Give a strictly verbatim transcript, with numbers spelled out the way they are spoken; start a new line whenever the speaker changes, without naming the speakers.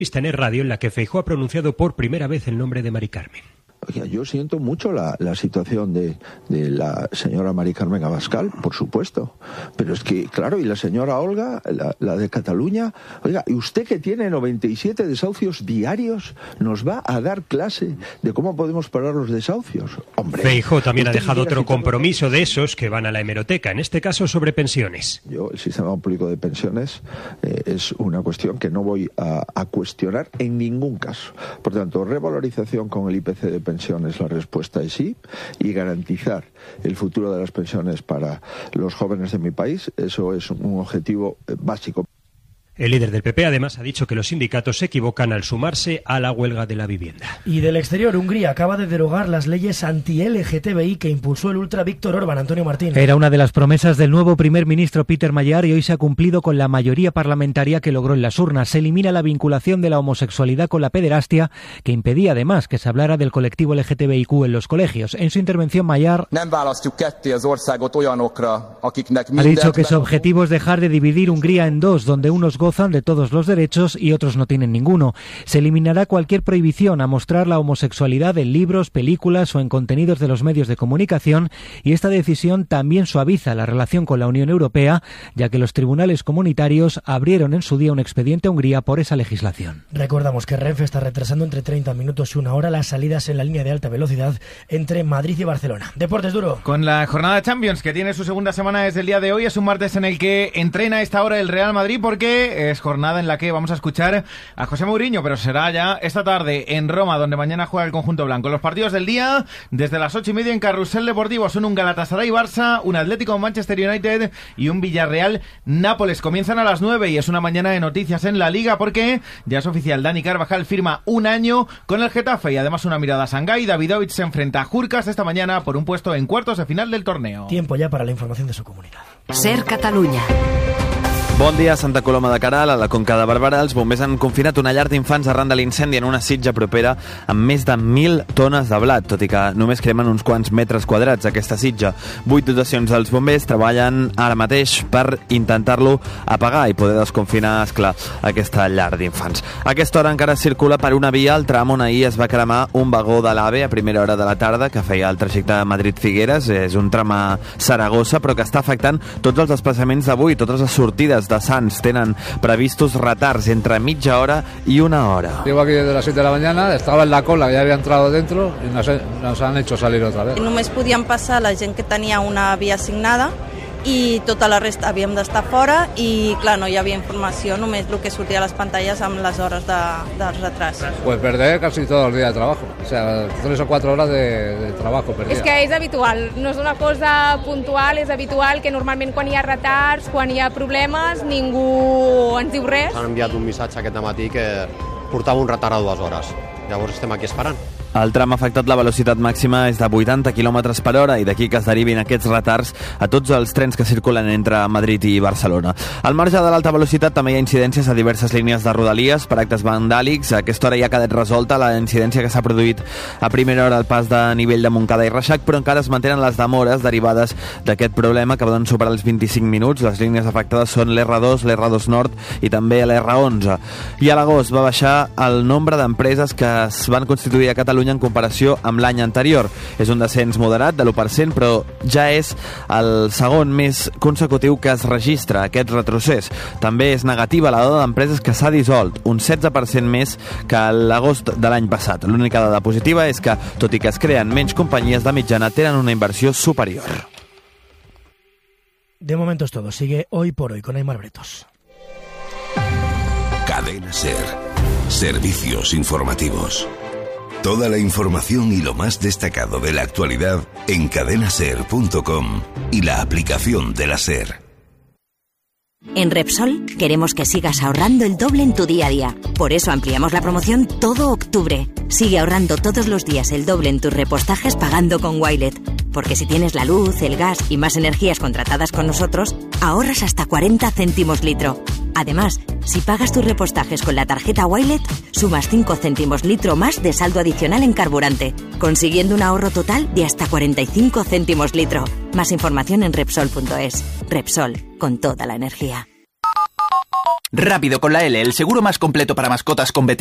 En Es Radio, en la que Feijóo ha pronunciado por primera vez el nombre de Mari Carmen.
Oiga, yo siento mucho la, la situación de, de la señora Mari Carmen Abascal, por supuesto. Pero es que, claro, y la señora Olga, la, la de Cataluña, oiga, y usted que tiene noventa y siete desahucios diarios, ¿nos va a dar clase de cómo podemos parar los desahucios? Hombre.
Feijóo también ha dejado otro compromiso de esos que van a la hemeroteca, en este caso sobre pensiones.
Yo, el sistema público de pensiones eh, es una cuestión que no voy a, a cuestionar en ningún caso. Por tanto, revalorización con el I P C de pensiones. Pensiones, la respuesta es sí, y garantizar el futuro de las pensiones para los jóvenes de mi país, eso es un objetivo básico.
El líder del P P además ha dicho que los sindicatos se equivocan al sumarse a la huelga de la vivienda.
Y del exterior, Hungría acaba de derogar las leyes anti-L G T B I que impulsó el ultra Víctor Orbán. Antonio Martín.
Era una de las promesas del nuevo primer ministro Peter Magyar y hoy se ha cumplido con la mayoría parlamentaria que logró en las urnas. Se elimina la vinculación de la homosexualidad con la pederastia, que impedía además que se hablara del colectivo L G T B I Q en los colegios. En su intervención, Magyar ha dicho que su objetivo es dejar de dividir Hungría en dos, donde unos gozan de todos los derechos y otros no tienen ninguno. Se eliminará cualquier prohibición a mostrar la homosexualidad en libros, películas o en contenidos de los medios de comunicación, y esta decisión también suaviza la relación con la Unión Europea, ya que los tribunales comunitarios abrieron en su día un expediente a Hungría por esa legislación.
Recordamos que Renfe está retrasando entre treinta minutos y una hora las salidas en la línea de alta velocidad entre Madrid y Barcelona. Deportes, Duro.
Con la jornada Champions, que tiene su segunda semana desde el día de hoy, es un martes en el que entrena a esta hora el Real Madrid, porque es jornada en la que vamos a escuchar a José Mourinho, pero será ya esta tarde en Roma, donde mañana juega el conjunto blanco. Los partidos del día, desde las ocho y media en Carrusel Deportivo, son un Galatasaray-Barça, un Atlético-Manchester United y un Villarreal-Nápoles. Comienzan a las nueve y es una mañana de noticias en la Liga, porque ya es oficial, Dani Carvajal firma un año con el Getafe y además una mirada a Shanghái. Davidovic se enfrenta a Jurkas esta mañana por un puesto en cuartos de final del torneo.
Tiempo ya para la información de su comunidad.
Ser Catalunya.
Bon dia. A Santa Coloma de Queralt, a la Conca de Barberà, els bombers han confinat una llar d'infants arran de l'incendi en una sitja propera amb més de mil tones de blat, tot i que només cremen uns quants metres quadrats aquesta sitja. Vuit dotacions dels bombers treballen ara mateix per intentar-lo apagar i poder desconfinar, esclar, aquesta llar d'infants. A aquesta hora encara circula per una via el tram on ahir es va cremar un vagó de l'AVE a primera hora de la tarda que feia el trajecte de Madrid-Figueres. És un tram a Saragossa, però que està afectant tots els desplaçaments d'avui. Totes les sortides de Sants tenen previstos retards entre mitja hora y una hora.
Llego aquí desde las siete de la mañana, estaba en la cola, ya había entrado dentro y nos, nos han hecho salir otra vez.
Només podien passar la gent que tenia una via assignada i tota la resta havíem d'estar fora i, clar, no hi havia informació, només el que sortia a les pantalles amb les hores de, del retras.
Pues perder casi todo el día de trabajo, o sea, tres o cuatro horas de, de trabajo perdidas.
És que és habitual, no és una cosa puntual, és habitual que normalment quan hi ha retards, quan hi ha problemes, ningú ens diu res.
Han enviat un missatge aquest matí que portava un retard a dues hores, llavors estem aquí esperant.
El tram afectat, la velocitat màxima és de vuitanta quilòmetres per hora i d'aquí que es derivin aquests retards a tots els trens que circulen entre Madrid i Barcelona. Al marge de l'alta velocitat també hi ha incidències a diverses línies de Rodalies per actes vandàlics. A aquesta hora ja ha quedat resolta la incidència que s'ha produït a primera hora al pas de nivell de Montcada i Reixac, però encara es mantenen les demores derivades d'aquest problema que poden superar els vint-i-cinc minuts. Les línies afectades són l'R dos, l'R dos Nord i també l'R onze. I a l'agost va baixar el nombre d'empreses que es van constituir a Catalunya en comparació amb l'any anterior. És un descens moderat de l'u per cent, però ja és el segon més consecutiu que es registra aquest retrocés. També és negativa la dada d'empreses que s'ha dissolt, un setze per cent més que l'agost de l'any passat. L'única dada positiva és que, tot i que es creen menys companyies de mitjana, tenen una inversió superior.
De momento es todo. Sigue Hoy por Hoy con Aymar Bretos.
Cadena Ser. Servicios informativos. Toda la información y lo más destacado de la actualidad en cadena ser punto com y la aplicación de la SER.
En Repsol queremos que sigas ahorrando el doble en tu día a día. Por eso ampliamos la promoción todo octubre. Sigue ahorrando todos los días el doble en tus repostajes pagando con Wilet. Porque si tienes la luz, el gas y más energías contratadas con nosotros, ahorras hasta cuarenta céntimos litro. Además, si pagas tus repostajes con la tarjeta Wilet, sumas cinco céntimos litro más de saldo adicional en carburante, consiguiendo un ahorro total de hasta cuarenta y cinco céntimos litro. Más información en Repsol punto es. Repsol, con toda la energía.
Rápido con la L, el seguro más completo para mascotas con veterinario.